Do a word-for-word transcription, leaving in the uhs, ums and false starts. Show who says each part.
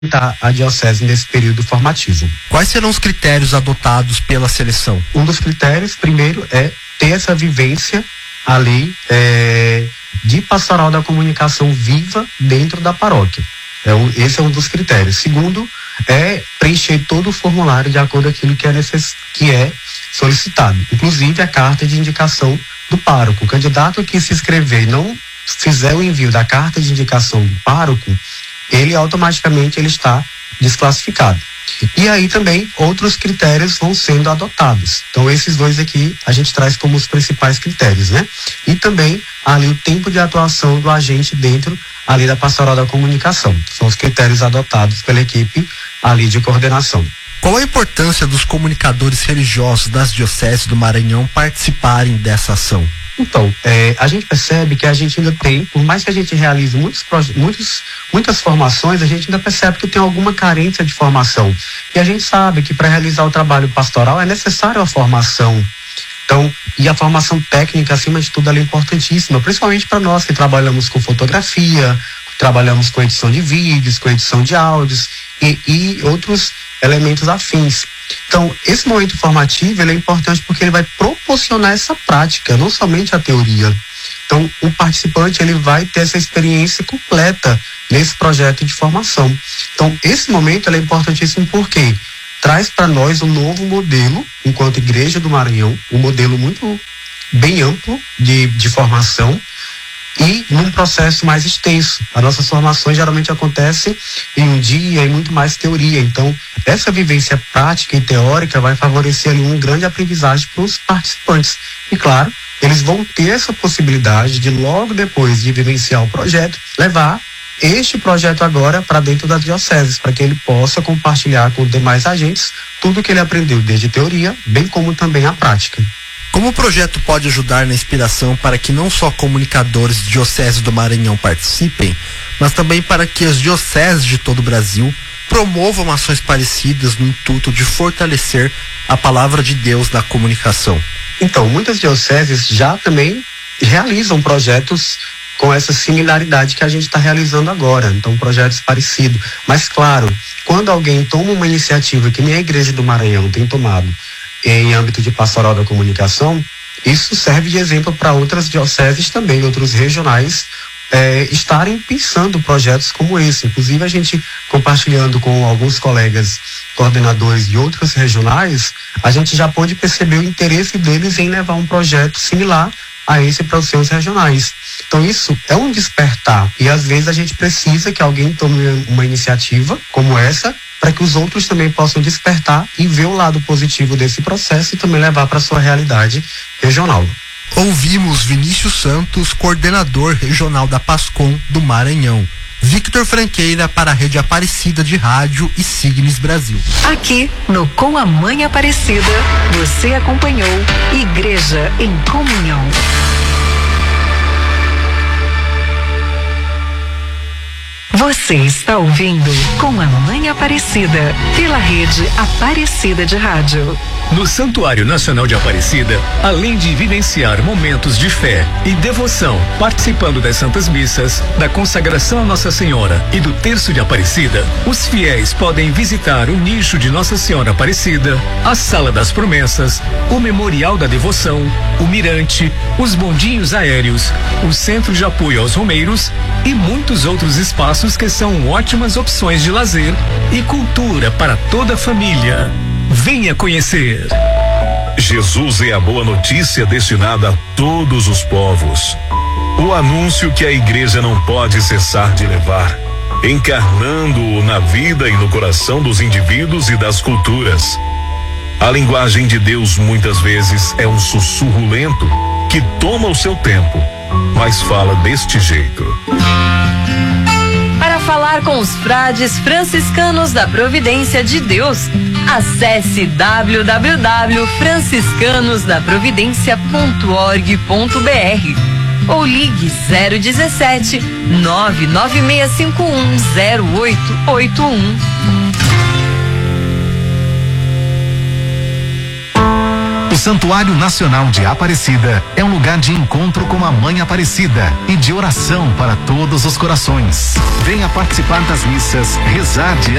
Speaker 1: a diocese nesse período formativo.
Speaker 2: Quais serão os critérios adotados pela seleção?
Speaker 1: Um dos critérios, primeiro, é ter essa vivência ali é, de pastoral da comunicação viva dentro da paróquia. É um, esse é um dos critérios. Segundo, é preencher todo o formulário de acordo com aquilo que é, necess, que é solicitado, inclusive a carta de indicação do pároco. O candidato que se inscrever e não fizer o envio da carta de indicação do pároco, ele automaticamente ele está desclassificado. E aí também outros critérios vão sendo adotados. Então esses dois aqui a gente traz como os principais critérios, né? E também ali o tempo de atuação do agente dentro ali da pastoral da comunicação. São os critérios adotados pela equipe ali de coordenação.
Speaker 2: Qual a importância dos comunicadores religiosos das dioceses do Maranhão participarem dessa ação?
Speaker 1: Então, é, a gente percebe que a gente ainda tem, por mais que a gente realize muitos, muitos, muitas formações, a gente ainda percebe que tem alguma carência de formação. E a gente sabe que para realizar o trabalho pastoral é necessário a formação. Então, e a formação técnica, acima de tudo, ela é importantíssima, principalmente para nós que trabalhamos com fotografia, trabalhamos com edição de vídeos, com edição de áudios e, e outros elementos afins. Então, esse momento formativo ele é importante porque ele vai proporcionar essa prática, não somente a teoria. Então, o participante ele vai ter essa experiência completa nesse projeto de formação. Então, esse momento ele é importantíssimo porque traz para nós um novo modelo, enquanto Igreja do Maranhão, um modelo muito bem amplo de, de formação, e num processo mais extenso. As nossas formações geralmente acontecem em um dia e muito mais teoria. Então, essa vivência prática e teórica vai favorecer ali uma grande aprendizagem para os participantes. E claro, eles vão ter essa possibilidade de logo depois de vivenciar o projeto, levar este projeto agora para dentro das dioceses, para que ele possa compartilhar com os demais agentes tudo que ele aprendeu desde teoria, bem como também a prática.
Speaker 2: Como o projeto pode ajudar na inspiração para que não só comunicadores dioceses do Maranhão participem, mas também para que as dioceses de todo o Brasil promovam ações parecidas no intuito de fortalecer a palavra de Deus na comunicação?
Speaker 1: Então, muitas dioceses já também realizam projetos com essa similaridade que a gente está realizando agora, então projetos parecidos. Mas claro, quando alguém toma uma iniciativa que nem a Igreja do Maranhão tem tomado, em âmbito de pastoral da comunicação, isso serve de exemplo para outras dioceses também, outros regionais, é, estarem pensando projetos como esse. Inclusive a gente compartilhando com alguns colegas coordenadores de outros regionais, a gente já pôde perceber o interesse deles em levar um projeto similar a esse para os seus regionais. Então isso é um despertar e às vezes a gente precisa que alguém tome uma iniciativa como essa para que os outros também possam despertar e ver o lado positivo desse processo e também levar para a sua realidade regional.
Speaker 2: Ouvimos Vinícius Santos, coordenador regional da PASCOM do Maranhão. Victor Franqueira para a Rede Aparecida de Rádio e Signes Brasil.
Speaker 3: Aqui no Com a Mãe Aparecida, você acompanhou Igreja em Comunhão. Você está ouvindo Com a Mãe Aparecida, pela Rede Aparecida de Rádio.
Speaker 4: No Santuário Nacional de Aparecida, além de vivenciar momentos de fé e devoção, participando das Santas Missas, da consagração a Nossa Senhora e do Terço de Aparecida, os fiéis podem visitar o nicho de Nossa Senhora Aparecida, a Sala das Promessas, o Memorial da Devoção, o Mirante, os bondinhos aéreos, o Centro de Apoio aos Romeiros e muitos outros espaços que são ótimas opções de lazer e cultura para toda a família. Venha conhecer.
Speaker 5: Jesus é a boa notícia destinada a todos os povos. O anúncio que a igreja não pode cessar de levar, encarnando-o na vida e no coração dos indivíduos e das culturas. A linguagem de Deus muitas vezes é um sussurro lento que toma o seu tempo, mas fala deste jeito.
Speaker 6: Para falar com os frades franciscanos da Providência de Deus, acesse w w w ponto franciscanos da providência ponto org ponto b r ou ligue zero dezessete, nove nove seis cinco um zero oito oito um.
Speaker 4: O Santuário Nacional de Aparecida é um lugar de encontro com a Mãe Aparecida e de oração para todos os corações. Venha participar das missas, rezar diante